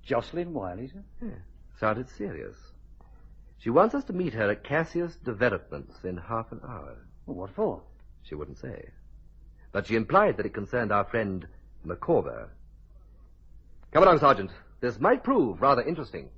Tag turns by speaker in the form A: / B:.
A: Jocelyn Wiley, sir?
B: Yeah. Sounded serious. She wants us to meet her at Cassius Developments in half an hour.
A: Well, what for?
B: She wouldn't say. But she implied that it concerned our friend McCorver. Come along, Sergeant. This might prove rather interesting.